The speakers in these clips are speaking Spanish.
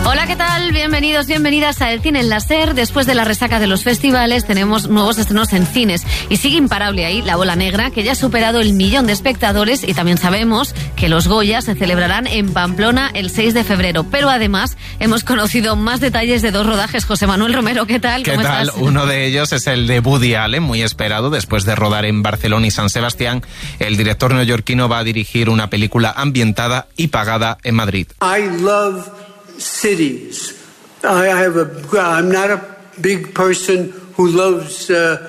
Hola, ¿qué tal? Bienvenidos, bienvenidas a El Cine en la SER. Después de la resaca de los festivales tenemos nuevos estrenos en cines y sigue imparable ahí La Bola Negra, que ya ha superado el 1 millón de espectadores, y también sabemos que los Goya se celebrarán en Pamplona el 6 de febrero. Pero además hemos conocido más detalles de 2 rodajes. José Manuel Romero, ¿qué tal? ¿Qué tal? ¿Estás? Uno de ellos es el de Woody Allen, muy esperado. Después de rodar en Barcelona y San Sebastián, el director neoyorquino va a dirigir una película ambientada y pagada en Madrid. I love cities. I'm not a big person who loves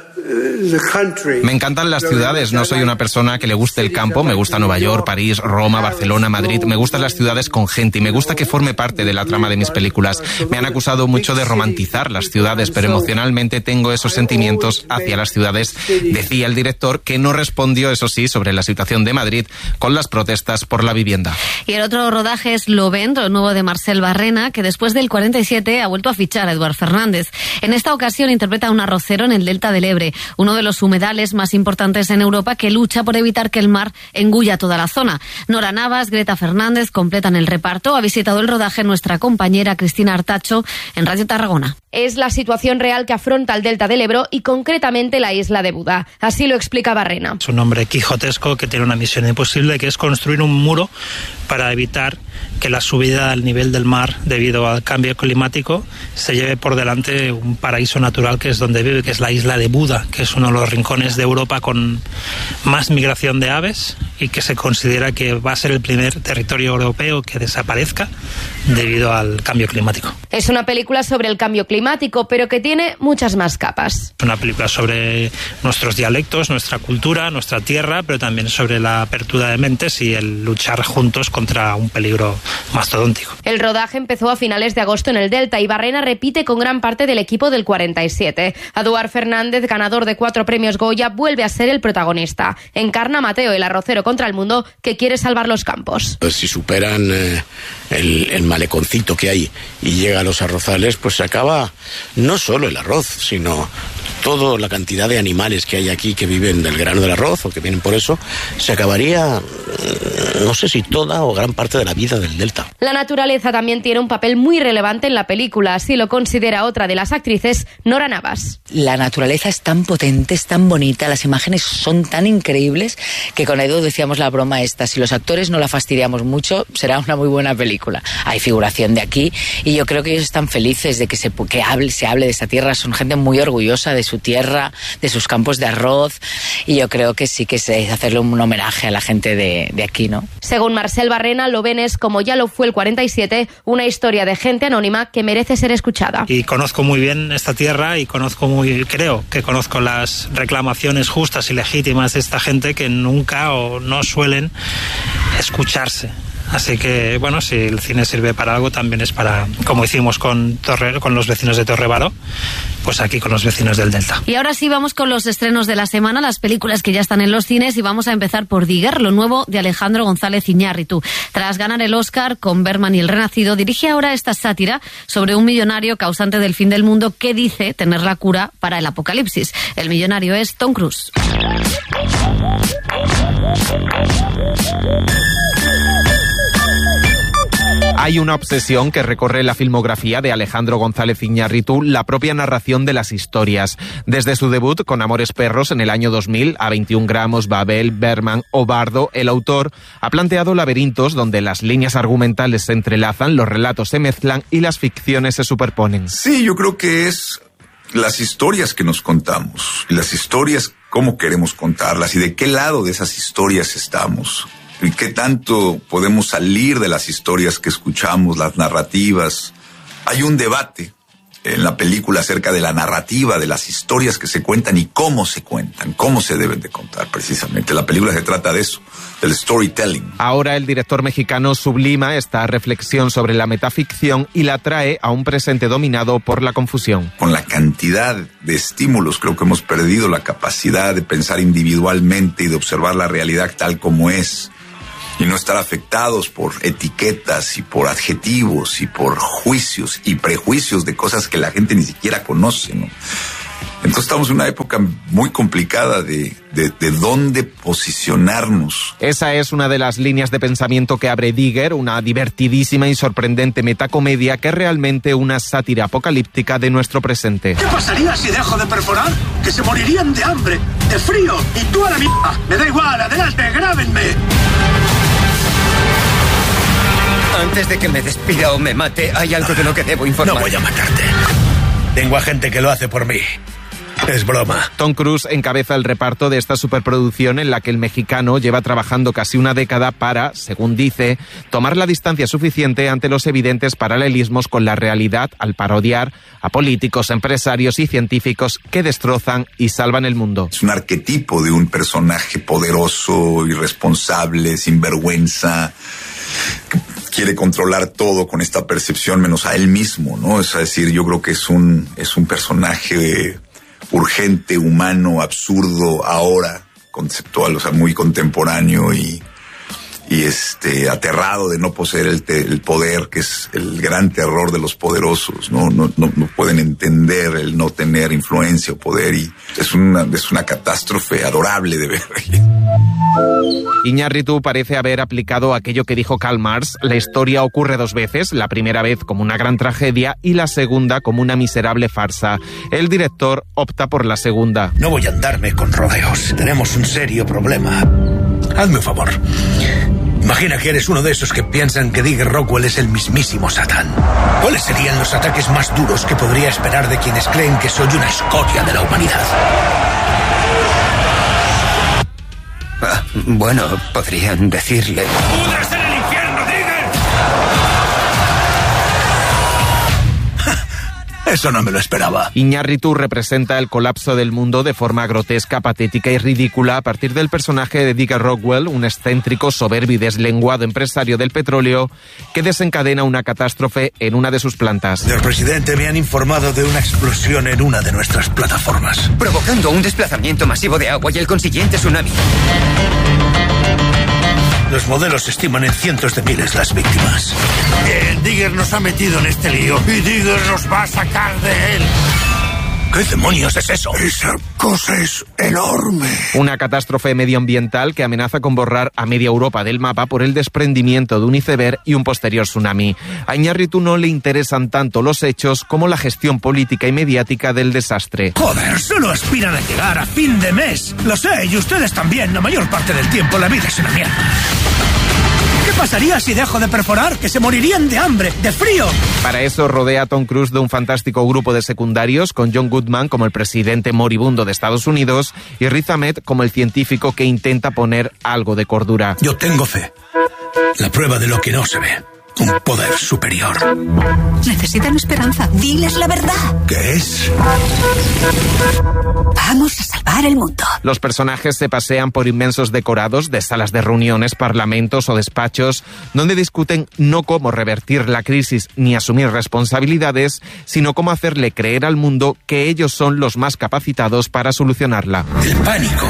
the country. Me encantan las ciudades, no soy una persona que le guste el campo, me gusta Nueva York, París, Roma, Barcelona, Madrid, me gustan las ciudades con gente y me gusta que forme parte de la trama de mis películas. Me han acusado mucho de romantizar las ciudades, pero emocionalmente tengo esos sentimientos hacia las ciudades, decía el director, que no respondió, eso sí, sobre la situación de Madrid con las protestas por la vivienda. Y el otro rodaje es Lovent, lo nuevo de Marcel Barrena, que después del 47 ha vuelto a fichar a Eduard Fernández. En esta ocasión interpreta a un arrocero en el delta del Ebre, uno de los humedales más importantes en Europa, que lucha por evitar que el mar engulla toda la zona. Nora Navas, Greta Fernández completan el reparto. Ha visitado el rodaje nuestra compañera Cristina Artacho en Radio Tarragona. Es la situación real que afronta el delta del Ebro y concretamente la isla de Buda. Así lo explica Barrena. Es un hombre quijotesco que tiene una misión imposible, que es construir un muro para evitar que la subida al nivel del mar debido al cambio climático se lleve por delante un paraíso natural que es donde vive, que es la isla de Buda, que es uno de los rincones de Europa con más migración de aves y que se considera que va a ser el primer territorio europeo que desaparezca debido al cambio climático. Es una película sobre el cambio climático, pero que tiene muchas más capas. Es una película sobre nuestros dialectos, nuestra cultura, nuestra tierra, pero también sobre la apertura de mentes y el luchar juntos contra un peligro mastodóntico. El rodaje empezó a finales de agosto en el Delta y Barrena repite con gran parte del equipo del 47. Eduard Fernández, ganador de 4 premios Goya, vuelve a ser el protagonista. Encarna a Mateo, el arrocero contra el mundo que quiere salvar los campos. Pues si superan el maleconcito que hay y llega a los arrozales, pues se acaba no solo el arroz, sino toda la cantidad de animales que hay aquí que viven del grano del arroz o que vienen por eso, se acabaría, no sé si toda o gran parte de la vida del delta. La naturaleza también tiene un papel muy relevante en la película, así lo considera otra de las actrices, Nora Navas. La naturaleza es tan potente, es tan bonita, las imágenes son tan increíbles que con Edu decíamos la broma esta, si los actores no la fastidiamos mucho, será una muy buena película. Hay figuración de aquí y yo creo que ellos están felices de que se hable de esta tierra, son gente muy orgullosa de su tierra, de sus campos de arroz, y yo creo que sí que es hacerle un homenaje a la gente de aquí, ¿no? Según Marcel Barrena, Lovent es, como ya lo fue el 47, una historia de gente anónima que merece ser escuchada. Y conozco muy bien esta tierra y creo que conozco las reclamaciones justas y legítimas de esta gente que nunca o no suelen escucharse. Así que, bueno, si el cine sirve para algo, también es para, como hicimos con los vecinos de Torrebaró, pues aquí con los vecinos del Delta. Y ahora sí vamos con los estrenos de la semana, las películas que ya están en los cines, y vamos a empezar por Digger, lo nuevo de Alejandro González Iñárritu. Tras ganar el Oscar con Berman y El Renacido, dirige ahora esta sátira sobre un millonario causante del fin del mundo que dice tener la cura para el apocalipsis. El millonario es Tom Cruise. Hay una obsesión que recorre la filmografía de Alejandro González Iñárritu, la propia narración de las historias. Desde su debut con Amores Perros en el año 2000, a 21 gramos, Babel, Berman o Bardo, el autor ha planteado laberintos donde las líneas argumentales se entrelazan, los relatos se mezclan y las ficciones se superponen. Sí, yo creo que es las historias que nos contamos, y las historias, cómo queremos contarlas y de qué lado de esas historias estamos. Y qué tanto podemos salir de las historias que escuchamos, las narrativas. Hay un debate en la película acerca de la narrativa, de las historias que se cuentan y cómo se cuentan, cómo se deben de contar precisamente. La película se trata de eso, del storytelling. Ahora el director mexicano sublima esta reflexión sobre la metaficción y la trae a un presente dominado por la confusión. Con la cantidad de estímulos creo que hemos perdido la capacidad de pensar individualmente y de observar la realidad tal como es. Y no estar afectados por etiquetas y por adjetivos y por juicios y prejuicios de cosas que la gente ni siquiera conoce, ¿no? Entonces estamos en una época muy complicada de dónde posicionarnos. Esa es una de las líneas de pensamiento que abre Digger, una divertidísima y sorprendente metacomedia que es realmente una sátira apocalíptica de nuestro presente. ¿Qué pasaría si dejo de perforar? Que se morirían de hambre, de frío, y tú a la mierda. Me da igual, adelante, grábenme. Antes de que me despida o me mate, hay algo de lo que debo informar. No voy a matarte. Tengo a gente que lo hace por mí. Es broma. Tom Cruise encabeza el reparto de esta superproducción en la que el mexicano lleva trabajando casi una década para, según dice, tomar la distancia suficiente ante los evidentes paralelismos con la realidad al parodiar a políticos, empresarios y científicos que destrozan y salvan el mundo. Es un arquetipo de un personaje poderoso, irresponsable, sinvergüenza, que quiere controlar todo con esta percepción menos a él mismo, ¿no? Es decir, yo creo que es un personaje urgente, humano, absurdo, ahora, conceptual, o sea, muy contemporáneo y aterrado de no poseer el poder, que es el gran terror de los poderosos, ¿no? No pueden entender el no tener influencia o poder, y es una catástrofe adorable de ver. Iñárritu parece haber aplicado aquello que dijo Karl Marx: la historia ocurre dos veces, la primera vez como una gran tragedia y la segunda como una miserable farsa. El director opta por la segunda. No voy a andarme con rodeos. Tenemos un serio problema. Hazme un favor. Imagina que eres uno de esos que piensan que Digger Rockwell es el mismísimo Satán. ¿Cuáles serían los ataques más duros que podría esperar de quienes creen que soy una escoria de la humanidad? Bueno, podrían decirle... ¡Pudras en el infierno, Digger! Eso no me lo esperaba. Iñárritu representa el colapso del mundo de forma grotesca, patética y ridícula a partir del personaje de Digger Rockwell, un excéntrico, soberbio y deslenguado empresario del petróleo que desencadena una catástrofe en una de sus plantas. Señor presidente, me han informado de una explosión en una de nuestras plataformas, provocando un desplazamiento masivo de agua y el consiguiente tsunami. Los modelos estiman en cientos de miles las víctimas. Digger nos ha metido en este lío y Digger nos va a sacar de él. ¿Qué demonios es eso? Esa cosa es enorme. Una catástrofe medioambiental que amenaza con borrar a media Europa del mapa por el desprendimiento de un iceberg y un posterior tsunami. A Iñárritu no le interesan tanto los hechos como la gestión política y mediática del desastre. Joder, solo aspiran a llegar a fin de mes. Lo sé, y ustedes también. La mayor parte del tiempo la vida es una mierda. ¿Qué pasaría si dejo de perforar? Que se morirían de hambre, de frío. Para eso rodea a Tom Cruise de un fantástico grupo de secundarios, con John Goodman como el presidente moribundo de Estados Unidos y Riz Ahmed como el científico que intenta poner algo de cordura. Yo tengo fe. La prueba de lo que no se ve. Un poder superior. Necesitan esperanza. Diles la verdad. ¿Qué es? Vamos a salvar el mundo. Los personajes se pasean por inmensos decorados de salas de reuniones, parlamentos o despachos, donde discuten no cómo revertir la crisis ni asumir responsabilidades, sino cómo hacerle creer al mundo que ellos son los más capacitados para solucionarla. El pánico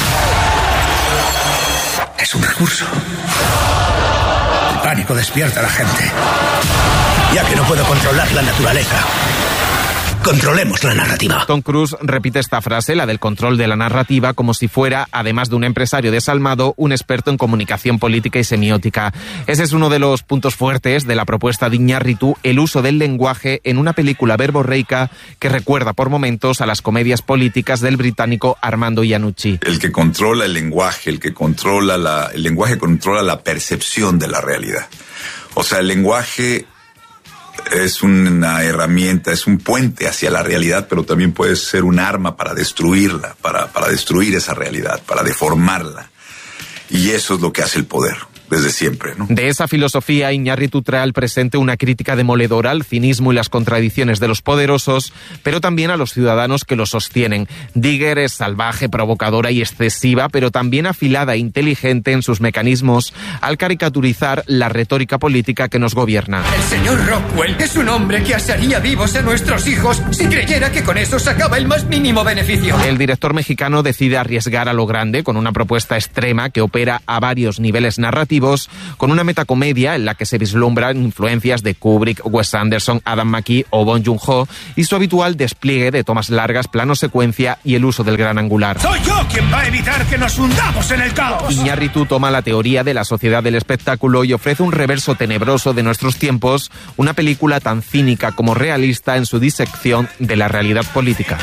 es un recurso. El pánico despierta a la gente. Ya que no puedo controlar la naturaleza, controlemos la narrativa. Tom Cruise repite esta frase, la del control de la narrativa, como si fuera, además de un empresario desalmado, un experto en comunicación política y semiótica. Ese es uno de los puntos fuertes de la propuesta de Iñárritu, el uso del lenguaje en una película verborreica que recuerda por momentos a las comedias políticas del británico Armando Iannucci. El que controla el lenguaje, el lenguaje controla la percepción de la realidad. O sea, el lenguaje es una herramienta, es un puente hacia la realidad, pero también puede ser un arma para destruirla, para destruir esa realidad, para deformarla. Y eso es lo que hace el poder, desde siempre, ¿no? De esa filosofía, Iñárritu trae al presente una crítica demoledora al cinismo y las contradicciones de los poderosos, pero también a los ciudadanos que los sostienen. Digger es salvaje, provocadora y excesiva, pero también afilada e inteligente en sus mecanismos al caricaturizar la retórica política que nos gobierna. El señor Rockwell es un hombre que asaría vivos a nuestros hijos si creyera que con eso sacaba el más mínimo beneficio. El director mexicano decide arriesgar a lo grande con una propuesta extrema que opera a varios niveles narrativos narrativos, con una metacomedia en la que se vislumbran influencias de Kubrick, Wes Anderson, Adam McKee o Bong Joon-ho y su habitual despliegue de tomas largas, plano secuencia y el uso del gran angular. ¡Soy yo quien va a evitar que nos hundamos en el caos! Iñárritu toma la teoría de la sociedad del espectáculo y ofrece un reverso tenebroso de nuestros tiempos, una película tan cínica como realista en su disección de la realidad política.